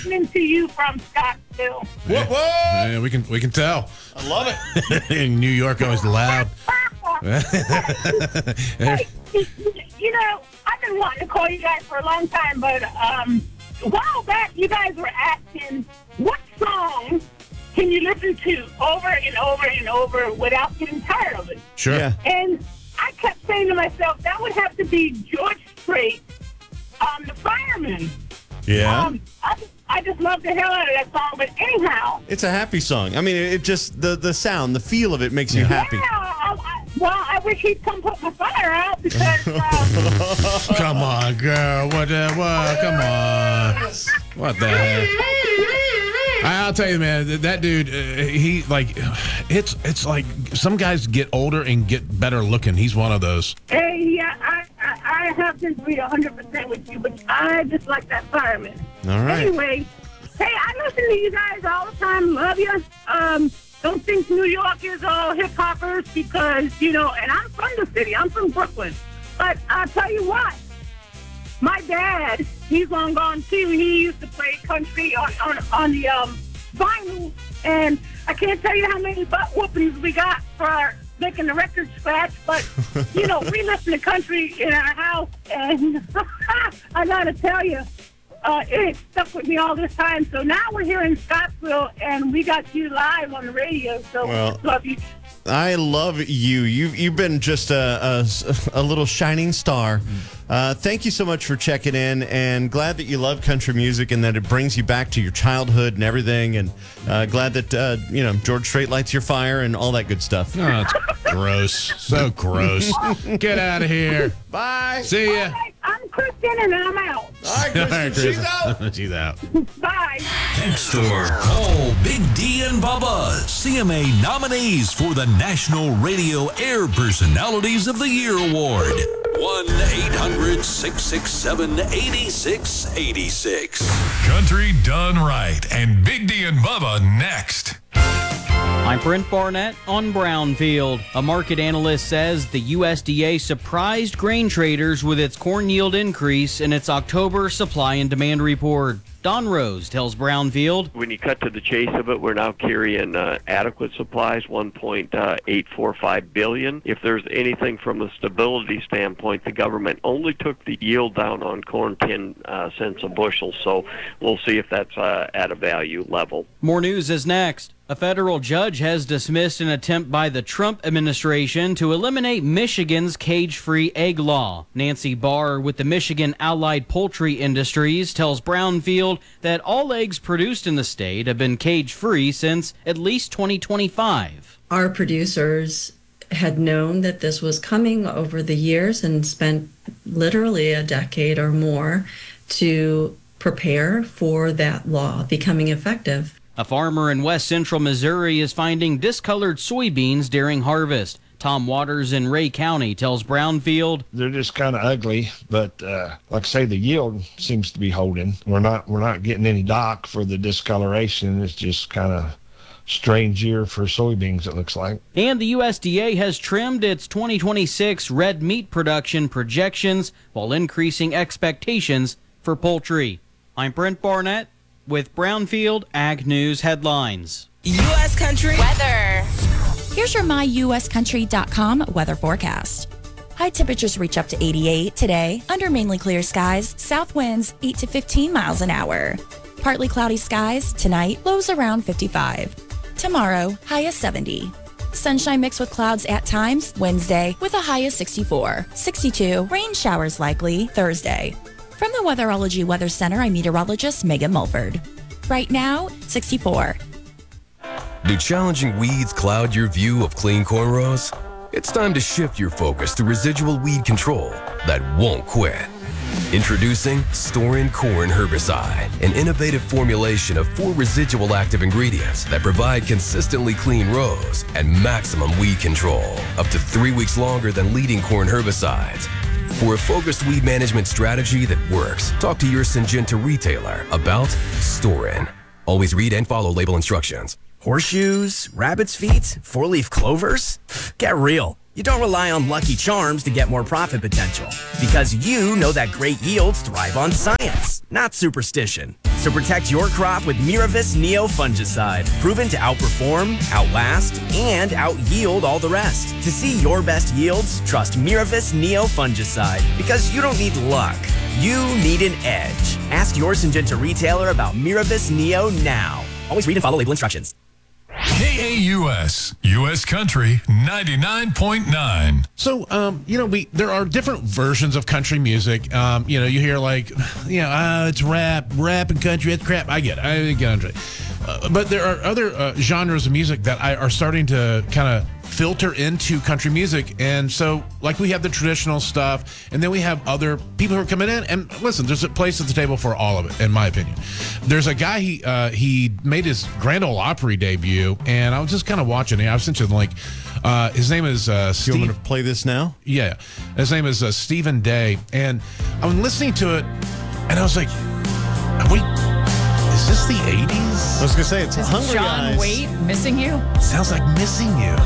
listening to you from Scottsdale. Whoa, whoa! Yeah, we can tell. I love it. In New York, always loud. Hey, you know, I've been wanting to call you guys for a long time, but a while back, you guys were asking what song can you listen to over and over and over without getting tired of it? Sure. Yeah. And I kept saying to myself, that would have to be George Strait, The Fireman. Yeah. I just love the hell out of that song, but anyhow. It's a happy song. I mean, it just, the sound, the feel of it makes you happy. I wish he'd come put my fire out because. Come on, girl. What? Come on. What the heck? I'll tell you, man. That dude, he like, it's like some guys get older and get better looking. He's one of those. Hey, yeah, I have to agree 100% with you, but I just like that Fireman. All right. Anyway, hey, I listen to you guys all the time. Love you. Don't think New York is all hip hoppers because, you know, and I'm from the city. I'm from Brooklyn. But I'll tell you what, my dad, he's long gone too. He used to play country on the vinyl, and I can't tell you how many butt whoopings we got for making the record scratch. But, you know, we listen to country in our house, and I got to tell you, it stuck with me all this time. So now we're here in Scottsville, and we got you live on the radio. So love you. I love you. You've been just a little shining star. Thank you so much for checking in, and glad that you love country music and that it brings you back to your childhood and everything. And glad that George Strait lights your fire and all that good stuff. Oh, it's gross. So gross. Get out of here. Bye. See ya. All right, I'm Kristen, and I'm out. All right, Kristen, she's out. She's out. Bye. Next door, call Big D and Bubba, CMA nominees for the National Radio Air Personalities of the Year Award. 1-800-667-8686. Country done right, and Big D and Bubba next. I'm Brent Barnett on Brownfield. A market analyst says the USDA surprised grain traders with its corn yield increase in its October supply and demand report. Don Rose tells Brownfield. When you cut to the chase of it, we're now carrying adequate supplies, 1.845 billion. If there's anything from a stability standpoint, the government only took the yield down on corn 10 cents a bushel, so we'll see if that's at a value level. More news is next. A federal judge has dismissed an attempt by the Trump administration to eliminate Michigan's cage-free egg law. Nancy Barr with the Michigan Allied Poultry Industries tells Brownfield that all eggs produced in the state have been cage-free since at least 2025. Our producers had known that this was coming over the years and spent literally a decade or more to prepare for that law becoming effective. A farmer in west central Missouri is finding discolored soybeans during harvest. Tom Waters in Ray County tells Brownfield. They're just kind of ugly, but like I say, the yield seems to be holding. We're not getting any dock for the discoloration. It's just kind of strange year for soybeans, it looks like. And the USDA has trimmed its 2026 red meat production projections while increasing expectations for poultry. I'm Brent Barnett with Brownfield Ag News headlines. U.S. Country weather. Here's your myuscountry.com weather forecast. High temperatures reach up to 88 today, under mainly clear skies, south winds 8 to 15 miles an hour. Partly cloudy skies tonight, lows around 55. Tomorrow, high of 70. Sunshine mixed with clouds at times, Wednesday, with a high of 64. 62, rain showers likely Thursday. From the Weatherology Weather Center, I'm meteorologist Megan Mulford. Right now, 64. Do challenging weeds cloud your view of clean cornrows? It's time to shift your focus to residual weed control that won't quit. Introducing Storin Corn Herbicide, an innovative formulation of 4 residual active ingredients that provide consistently clean rows and maximum weed control, up to 3 weeks longer than leading corn herbicides. For a focused weed management strategy that works, talk to your Syngenta retailer about Storin. Always read and follow label instructions. Horseshoes, rabbit's feet, 4-leaf clovers? Get real. You don't rely on Lucky Charms to get more profit potential because you know that great yields thrive on science, not superstition. So protect your crop with Miravis Neo fungicide, proven to outperform, outlast, and out-yield all the rest. To see your best yields, trust Miravis Neo fungicide because you don't need luck. You need an edge. Ask your Syngenta retailer about Miravis Neo now. Always read and follow label instructions. KAUS, U.S. Country 99.9. So, there are different versions of country music. You hear it's rap and country, it's crap. I get it. But there are other genres of music that are starting to kind of filter into country music. And so, we have the traditional stuff, and then we have other people who are coming in. And listen, there's a place at the table for all of it, in my opinion. There's a guy, he made his Grand Ole Opry debut, and I was just kind of watching it. I sent you the link. His name is Steve. You want me to play this now? Yeah. His name is Stephen Day. And I'm listening to it, and I was like, is this the 80s? I was going to say, it's Hungry John Eyes. Waite, Missing You? Sounds like Missing You.